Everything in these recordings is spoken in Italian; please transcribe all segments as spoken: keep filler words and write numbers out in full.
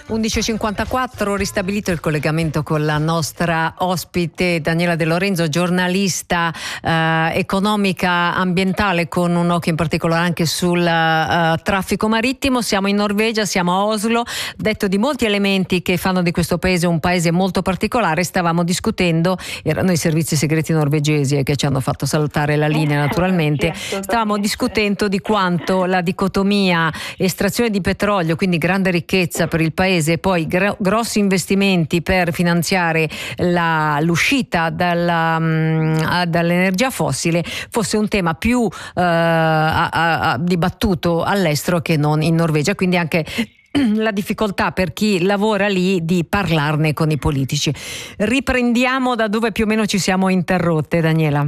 undici e cinquantaquattro, ristabilito il collegamento con la nostra ospite Daniela De Lorenzo, giornalista eh, economica ambientale con un occhio in particolare anche sul eh, traffico marittimo. Siamo in Norvegia, siamo a Oslo, detto di molti elementi che fanno di questo paese un paese molto particolare. Stavamo discutendo, erano i servizi segreti norvegesi che ci hanno fatto saltare la linea naturalmente, stavamo discutendo di quanto la dicotomia estrazione di petrolio, quindi grande ricchezza per il paese, e poi gr- grossi investimenti per finanziare la, l'uscita dalla, mh, dall'energia fossile, fosse un tema più eh, a, a, a, dibattuto all'estero che non in Norvegia, quindi anche la difficoltà per chi lavora lì di parlarne con i politici. Riprendiamo da dove più o meno ci siamo interrotte, Daniela.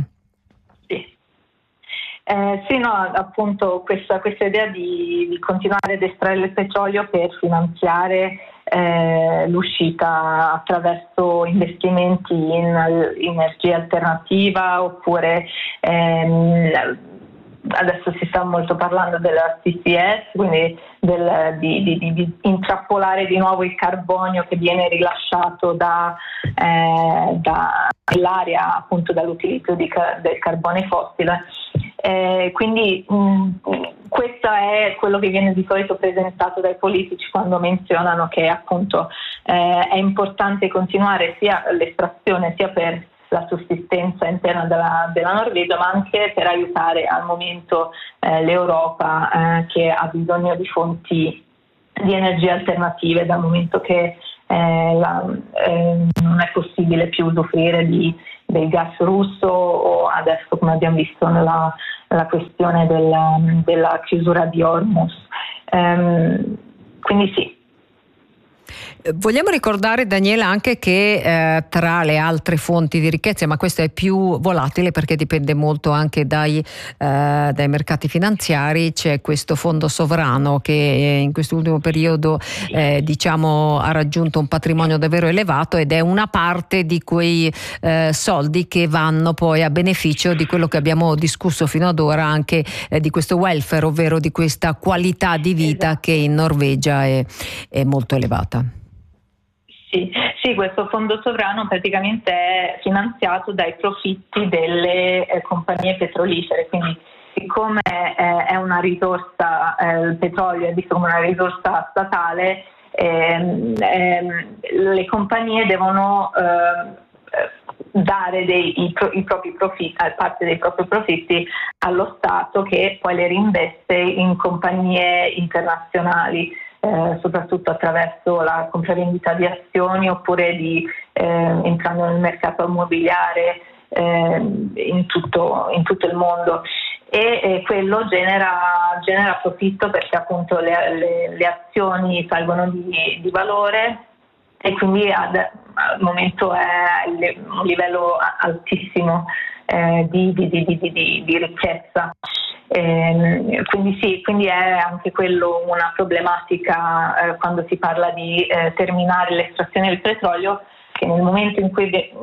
Eh, sì, no, appunto questa, questa idea di, di continuare ad estrarre il petrolio per finanziare eh, l'uscita attraverso investimenti in, in energia alternativa, oppure ehm, adesso si sta molto parlando della C C S, quindi del, di, di, di, di intrappolare di nuovo il carbonio che viene rilasciato da, eh, dall'aria, appunto dall'utilizzo di, del carbone fossile. Eh, quindi mh, questo è quello che viene di solito presentato dai politici quando menzionano che appunto eh, è importante continuare sia l'estrazione sia per la sussistenza interna della, della Norvegia, ma anche per aiutare al momento eh, l'Europa eh, che ha bisogno di fonti di energie alternative, dal momento che eh, la, eh, non è possibile più usufruire di, del gas russo, o adesso come abbiamo visto nella la questione della, della chiusura di Hormuz. Um, quindi sì. Vogliamo ricordare, Daniela, anche che eh, tra le altre fonti di ricchezza, ma questo è più volatile perché dipende molto anche dai, eh, dai mercati finanziari, c'è questo fondo sovrano che in quest'ultimo periodo eh, diciamo ha raggiunto un patrimonio davvero elevato, ed è una parte di quei eh, soldi che vanno poi a beneficio di quello che abbiamo discusso fino ad ora, anche eh, di questo welfare, ovvero di questa qualità di vita, esatto, che in Norvegia è, è molto elevata. Sì, sì, questo fondo sovrano praticamente è finanziato dai profitti delle eh, compagnie petrolifere, quindi siccome eh, è una risorsa, eh, il petrolio è visto come una risorsa statale, ehm, ehm, le compagnie devono eh, dare dei, i, pro, i propri profitti, parte dei propri profitti allo Stato, che poi le reinveste in compagnie internazionali. Eh, soprattutto attraverso la compravendita di azioni, oppure di eh, entrando nel mercato immobiliare eh, in, tutto, in tutto il mondo, e, e quello genera, genera profitto, perché appunto le, le, le azioni salgono di, di valore, e quindi ad, al momento è un livello altissimo eh, di, di, di, di, di, di ricchezza. Eh, quindi sì, quindi è anche quello una problematica eh, quando si parla di eh, terminare l'estrazione del petrolio, che nel momento in cui de-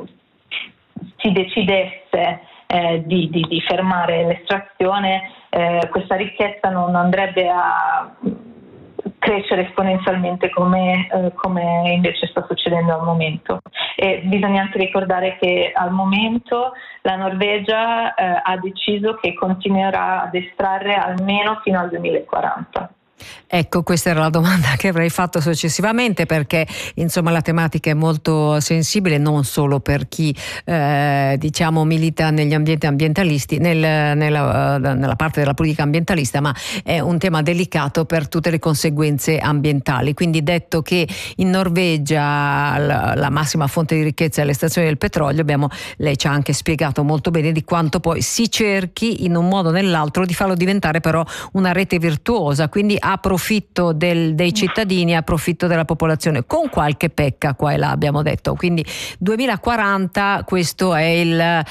si decidesse eh, di, di, di fermare l'estrazione, eh, questa ricchezza non andrebbe a crescere esponenzialmente come, eh, come invece sta succedendo al momento. E bisogna anche ricordare che al momento la Norvegia eh, ha deciso che continuerà ad estrarre almeno fino al duemilaquaranta. Ecco, questa era la domanda che avrei fatto successivamente, perché insomma la tematica è molto sensibile, non solo per chi eh, diciamo milita negli ambienti ambientalisti, nel, nella, nella parte della politica ambientalista, ma è un tema delicato per tutte le conseguenze ambientali. Quindi, detto che in Norvegia la, la massima fonte di ricchezza è l'estrazione del petrolio, abbiamo, lei ci ha anche spiegato molto bene di quanto poi si cerchi in un modo o nell'altro di farlo diventare però una rete virtuosa, quindi a profitto del, dei cittadini, a profitto della popolazione, con qualche pecca qua e là, abbiamo detto. Quindi duemilaquaranta, questo è il eh,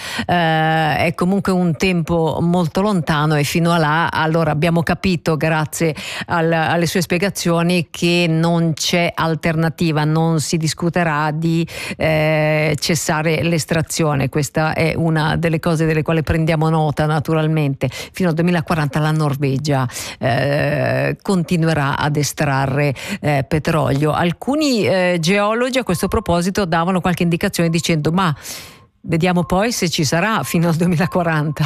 è comunque un tempo molto lontano, e fino a là allora abbiamo capito, grazie al, alle sue spiegazioni, che non c'è alternativa, non si discuterà di eh, cessare l'estrazione. Questa è una delle cose delle quali prendiamo nota, naturalmente. Fino al duemilaquaranta la Norvegia eh, continuerà ad estrarre eh, petrolio. Alcuni eh, geologi a questo proposito davano qualche indicazione dicendo: ma vediamo poi se ci sarà fino al duemilaquaranta.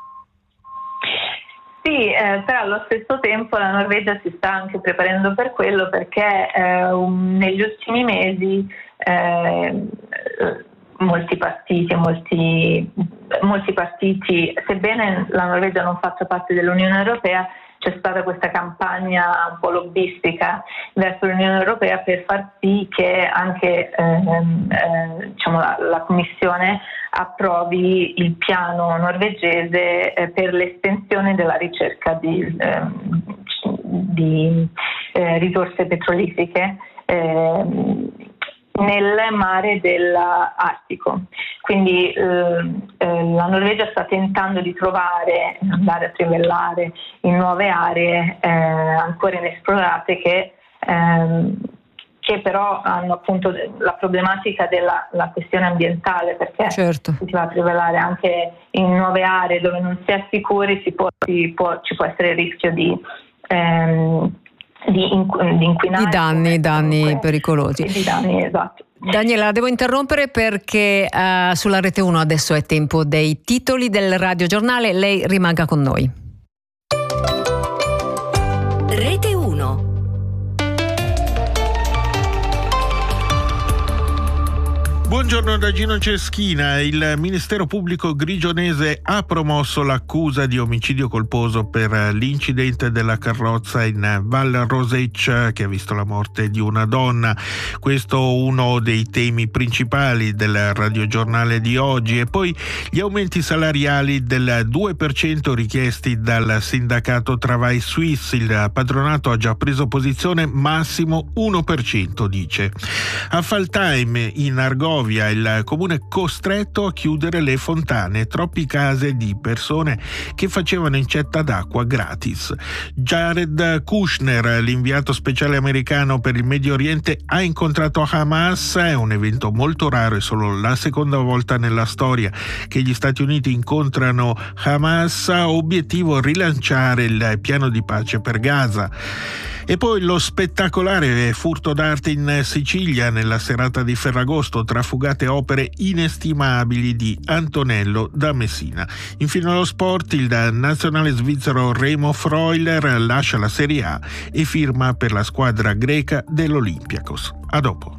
Sì, eh, però allo stesso tempo la Norvegia si sta anche preparando per quello, perché eh, um, negli ultimi mesi eh, molti partiti, molti, molti partiti, sebbene la Norvegia non faccia parte dell'Unione Europea, c'è stata questa campagna un po' lobbistica verso l'Unione Europea per far sì che anche ehm, eh, diciamo la, la Commissione approvi il piano norvegese eh, per l'estensione della ricerca di, ehm, di eh, risorse petrolifere ehm, nel mare dell'Artico. Quindi eh, eh, la Norvegia sta tentando di trovare, andare a trivellare in nuove aree eh, ancora inesplorate che, ehm, che però hanno appunto la problematica della la questione ambientale, perché certo. si va a trivellare anche in nuove aree dove non si è sicuri, si può, si può, ci può essere il rischio di ehm, Di, inqu- di inquinare, di danni, danni comunque, pericolosi. Di danni, esatto. Daniela, la devo interrompere perché uh, sulla Rete uno adesso è tempo dei titoli del radiogiornale. Lei rimanga con noi. Rete uno. Buongiorno da Gino Ceschina. Il Ministero Pubblico grigionese ha promosso l'accusa di omicidio colposo per l'incidente della carrozza in Val Roseccia che ha visto la morte di una donna. Questo uno dei temi principali del radiogiornale di oggi. E poi gli aumenti salariali del due per cento richiesti dal sindacato Travail Suisse. Il patronato ha già preso posizione, massimo uno per cento, dice. A Faltheim in Argovia il comune è costretto a chiudere le fontane, troppi casi di persone che facevano incetta d'acqua gratis. Jared Kushner, l'inviato speciale americano per il Medio Oriente, ha incontrato Hamas. È un evento molto raro, è solo la seconda volta nella storia che gli Stati Uniti incontrano Hamas. Obiettivo: rilanciare il piano di pace per Gaza. E poi lo spettacolare furto d'arte in Sicilia nella serata di Ferragosto, trafugate opere inestimabili di Antonello da Messina. Infine lo sport, il nazionale svizzero Remo Freuler lascia la Serie A e firma per la squadra greca dell'Olympiakos. A dopo.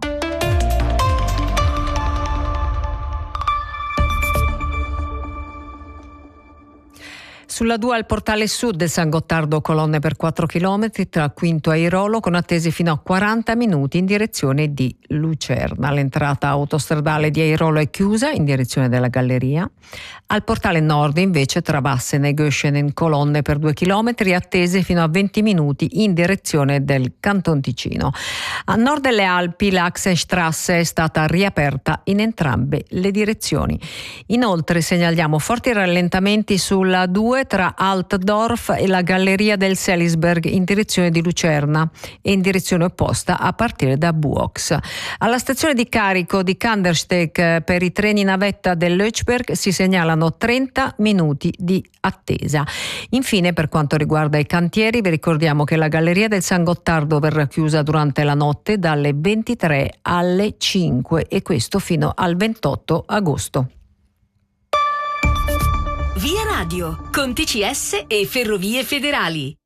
Sulla due al portale sud del San Gottardo, colonne per quattro chilometri tra Quinto e Airolo, con attese fino a quaranta minuti in direzione di Lucerna. L'entrata autostradale di Airolo è chiusa in direzione della galleria. Al portale nord invece tra Vassen e Göschenen, colonne per due chilometri, attese fino a venti minuti in direzione del Canton Ticino. A nord delle Alpi l'Achsenstrasse è stata riaperta in entrambe le direzioni. Inoltre segnaliamo forti rallentamenti sulla due tra Altdorf e la galleria del Selisberg in direzione di Lucerna e in direzione opposta a partire da Buox. Alla stazione di carico di Kandersteg per i treni navetta dell'Öchberg si segnalano trenta minuti di attesa. Infine, per quanto riguarda i cantieri, vi ricordiamo che la galleria del San Gottardo verrà chiusa durante la notte dalle ventitré alle cinque e questo fino al ventotto agosto. Via Radio, con T C S e Ferrovie Federali.